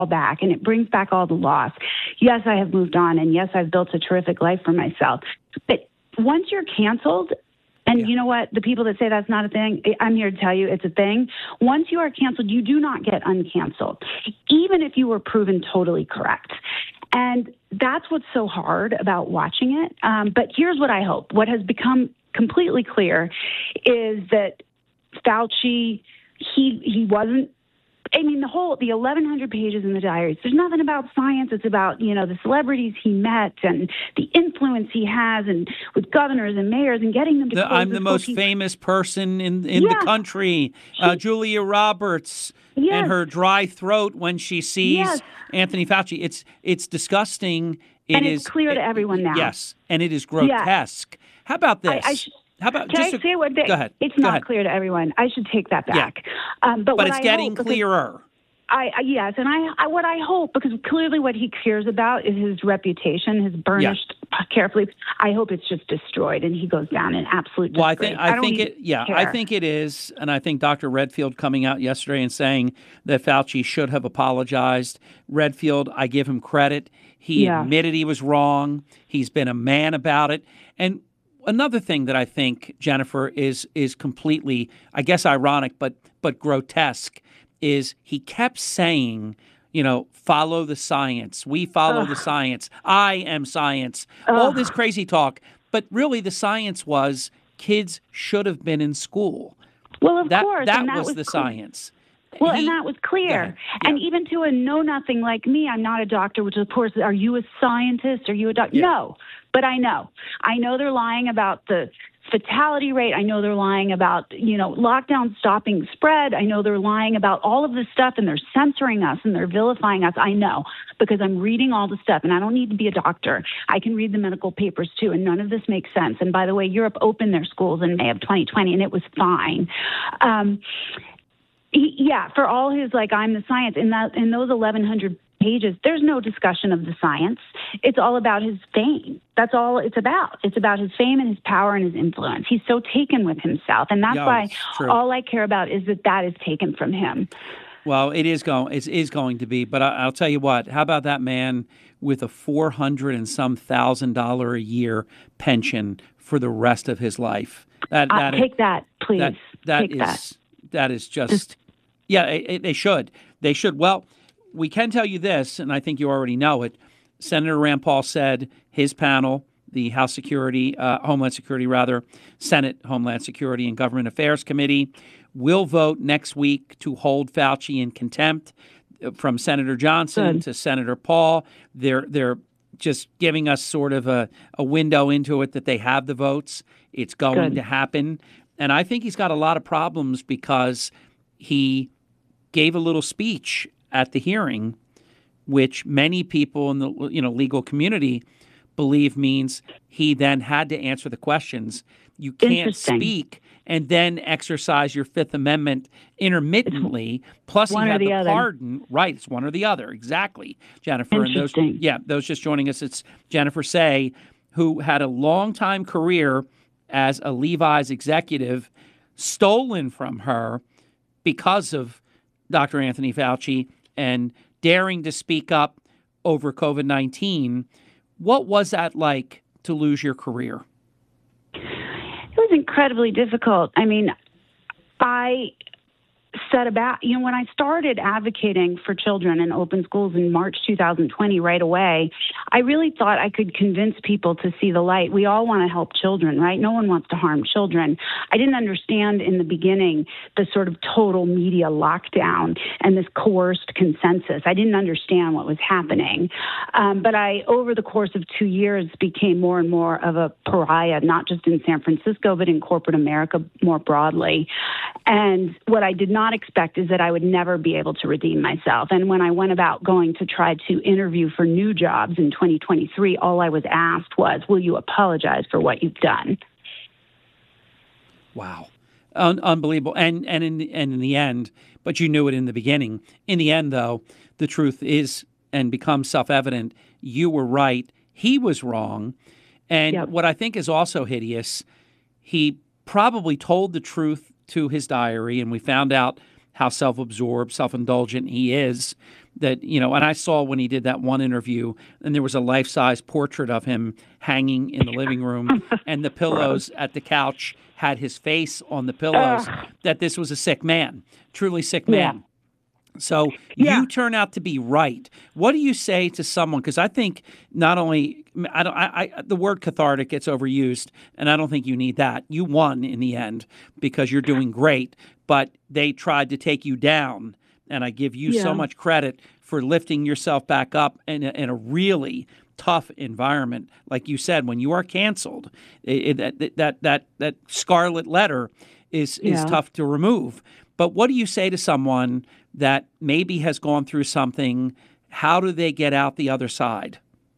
back, and it brings back all the loss. Yes, I have moved on, and yes, I've built a terrific life for myself. But once you're canceled, and you know what? The people that say that's not a thing, I'm here to tell you it's a thing. Once you are canceled, you do not get uncanceled, even if you were proven totally correct. And that's what's so hard about watching it. But here's what I hope. What has become completely clear is that Fauci, he wasn't, I mean, the 1,100 pages in the diaries, there's nothing about science. It's about, the celebrities he met and the influence he has and with governors and mayors and getting them to I'm the most famous person in the country. Julia Roberts and her dry throat when she sees Anthony Fauci. It's disgusting. It's clear to everyone now. Yes, and it is grotesque. How about this? How about Can I say one thing? Go ahead. It's not clear to everyone. I should take that back. Yeah. But it's getting clearer. Yes, and what I hope, because clearly what he cares about is his reputation, his burnished carefully. I hope it's just destroyed and he goes down in absolute disgrace. Well, I think it is, and I think Dr. Redfield coming out yesterday and saying that Fauci should have apologized. Redfield, I give him credit. He admitted he was wrong. He's been a man about it, and another thing that I think, Jennifer, is completely, I guess, ironic, but grotesque, is he kept saying, follow the science. We follow the science. I am science. All this crazy talk. But really, the science was kids should have been in school. Well, of course. That was the science. Well, and that was clear. Yeah. And even to a know-nothing like me, I'm not a doctor, which, of course, are you a scientist? Are you a doctor? Yeah. No, but I know. I know they're lying about the fatality rate. I know they're lying about, lockdown stopping spread. I know they're lying about all of this stuff, and they're censoring us, and they're vilifying us. I know, because I'm reading all the stuff, and I don't need to be a doctor. I can read the medical papers, too, and none of this makes sense. And by the way, Europe opened their schools in May of 2020, and it was fine. For all his, I'm the science, in those 1,100 pages, there's no discussion of the science. It's all about his fame. That's all it's about. It's about his fame and his power and his influence. He's so taken with himself, and that's why all I care about is that is taken from him. Well, it is going to be, but I'll tell you what. How about that man with a $400 and some $1,000 a year pension for the rest of his life? Take that, please. That is just. They should. They should. Well, we can tell you this, and I think you already know it. Senator Rand Paul said his panel, the House Homeland Security, Senate Homeland Security and Government Affairs Committee, will vote next week to hold Fauci in contempt. From Senator Johnson to Senator Paul, they're just giving us sort of a window into it that they have the votes. It's going to happen. And I think he's got a lot of problems because he gave a little speech at the hearing, which many people in the legal community believe means he then had to answer the questions. You can't speak and then exercise your Fifth Amendment intermittently. Plus, he had the pardon. Right, it's one or the other. Exactly, Jennifer. And those just joining us, it's Jennifer Say, who had a long-time career as a Levi's executive, stolen from her because of Dr. Anthony Fauci and daring to speak up over COVID-19. What was that like to lose your career? It was incredibly difficult. I mean, I set about, when I started advocating for children in open schools in March 2020 right away, I really thought I could convince people to see the light. We all want to help children, right? No one wants to harm children. I didn't understand in the beginning the sort of total media lockdown and this coerced consensus. I didn't understand what was happening. But I, over the course of 2 years, became more and more of a pariah, not just in San Francisco, but in corporate America more broadly. And what I did not expect is that I would never be able to redeem myself. And when I went about going to try to interview for new jobs in 2023, all I was asked was, will you apologize for what you've done? Wow. Unbelievable. And in the end, but you knew it in the beginning. In the end, though, the truth is and becomes self-evident. You were right. He was wrong. And what I think is also hideous, he probably told the truth to his diary, and we found out how self-absorbed, self-indulgent he is. that, and I saw when he did that one interview, and there was a life-size portrait of him hanging in the living room, and the pillows at the couch had his face on the pillows, that this was a sick man, truly sick man. So you turn out to be right. What do you say to someone? Because I think not only the word cathartic gets overused, and I don't think you need that. You won in the end because you're doing great, but they tried to take you down, and I give you so much credit for lifting yourself back up in a really tough environment. Like you said, when you are canceled, that scarlet letter is tough to remove. But what do you say to someone that maybe has gone through something? How do they get out the other side?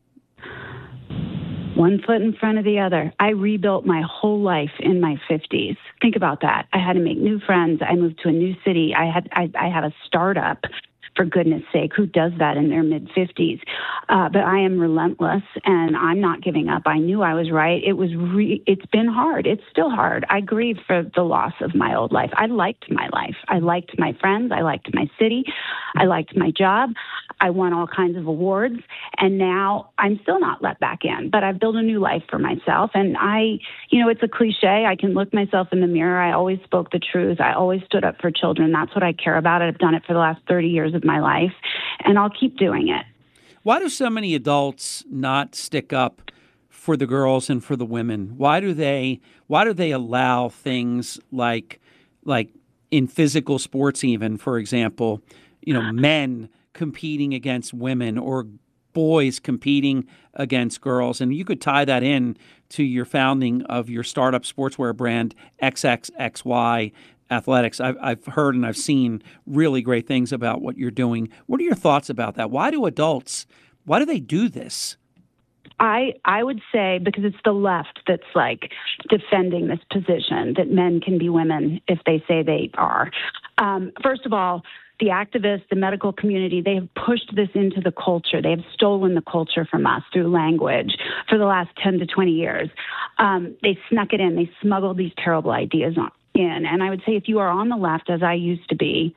One foot in front of the other. I rebuilt my whole life in my 50s. Think about that. I had to make new friends. I moved to a new city. I have a startup. For goodness sake, who does that in their mid-50s? But I am relentless, and I'm not giving up. I knew I was right. It's been hard. It's still hard. I grieve for the loss of my old life. I liked my life. I liked my friends. I liked my city. I liked my job. I won all kinds of awards, and now I'm still not let back in. But I've built a new life for myself, and it's a cliche. I can look myself in the mirror. I always spoke the truth. I always stood up for children. That's what I care about. I've done it for the last 30 years of my life, and I'll keep doing it. Why do so many adults not stick up for the girls and for the women? Why do they allow things like in physical sports, even, for example, men competing against women or boys competing against girls? And you could tie that in to your founding of your startup sportswear brand, XXXY Athletics. I've heard and I've seen really great things about what you're doing. What are your thoughts about that? Why do they do this? I would say because it's the left that's like defending this position that men can be women if they say they are. First of all, the activists, the medical community, they have pushed this into the culture. They have stolen the culture from us through language for the last 10 to 20 years. They snuck it in. They smuggled these terrible ideas in. And I would say if you are on the left, as I used to be,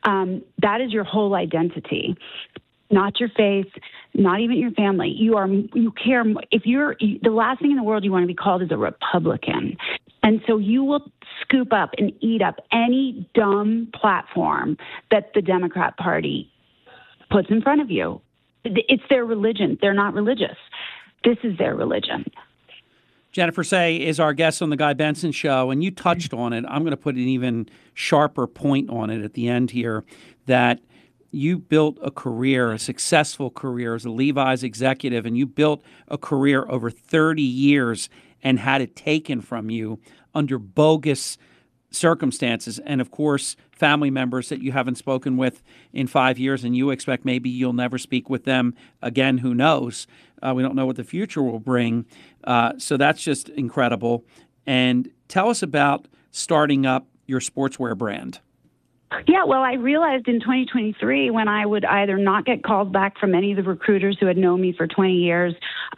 that is your whole identity. Not your faith, not even your family. You care. The last thing in the world you want to be called is a Republican. And so you will scoop up and eat up any dumb platform that the Democrat Party puts in front of you. It's their religion. They're not religious. This is their religion. Jennifer Sey is our guest on the Guy Benson Show, and you touched on it. I'm going to put an even sharper point on it at the end here, that you built a successful career as a Levi's executive, and you built a career over 30 years and had it taken from you under bogus circumstances. And, of course, family members that you haven't spoken with in 5 years, and you expect maybe you'll never speak with them again. Who knows? We don't know what the future will bring. So that's just incredible. And tell us about starting up your sportswear brand. Yeah, well, I realized in 2023 when I would either not get called back from any of the recruiters who had known me for 20 years,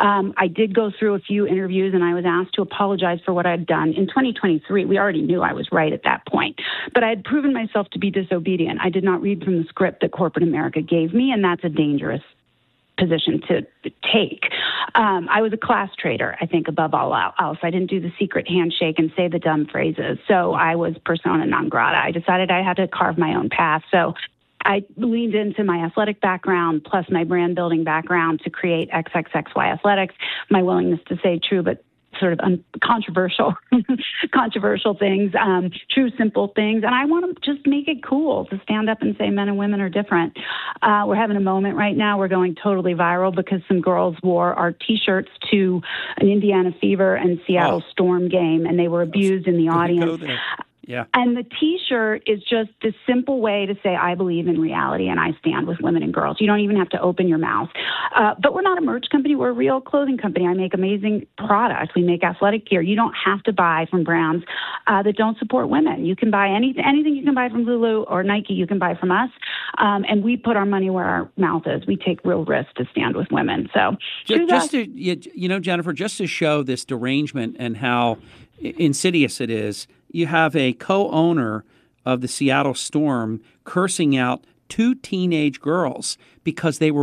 I did go through a few interviews and I was asked to apologize for what I'd done. In 2023, we already knew I was right at that point, but I had proven myself to be disobedient. I did not read from the script that corporate America gave me, and that's a dangerous position to take. I was a class traitor, I think, above all else. I didn't do the secret handshake and say the dumb phrases. So I was persona non grata. I decided I had to carve my own path. So I leaned into my athletic background plus my brand building background to create XXXY Athletics, my willingness to say true but sort of controversial things, true, simple things. And I want to just make it cool to stand up and say men and women are different. We're having a moment right now. We're going totally viral because some girls wore our T-shirts to an Indiana Fever and Seattle Storm game, and they were abused in the audience. Yeah. And the T-shirt is just this simple way to say, I believe in reality and I stand with women and girls. You don't even have to open your mouth. But we're not a merch company. We're a real clothing company. I make amazing products. We make athletic gear. You don't have to buy from brands that don't support women. You can buy anything you can buy from Lulu or Nike, you can buy from us. And we put our money where our mouth is. We take real risks to stand with women. So Jennifer, just to show this derangement and how insidious it is, you have a co-owner of the Seattle Storm cursing out two teenage girls because they were